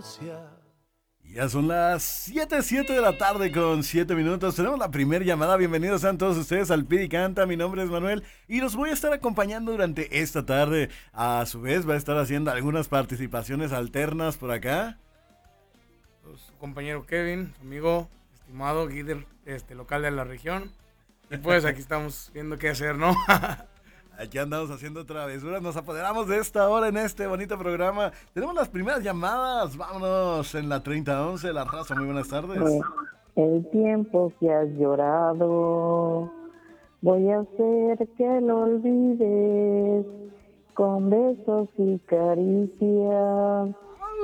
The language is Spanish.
Ya son las 7 de la tarde con 7 minutos. Tenemos la primera llamada. Bienvenidos sean todos ustedes al Pidi Canta. Mi nombre es Manuel y los voy a estar acompañando durante esta tarde. A su vez va a estar haciendo algunas participaciones alternas por acá. Su compañero Kevin, su amigo, estimado líder local de la región. Y pues aquí estamos viendo qué hacer, ¿no? Aquí andamos haciendo travesuras, nos apoderamos de esta hora en este bonito programa. Tenemos las primeras llamadas, vámonos en la 3011, La Raza, muy buenas tardes. El tiempo que has llorado, voy a hacer que lo olvides con besos y caricias.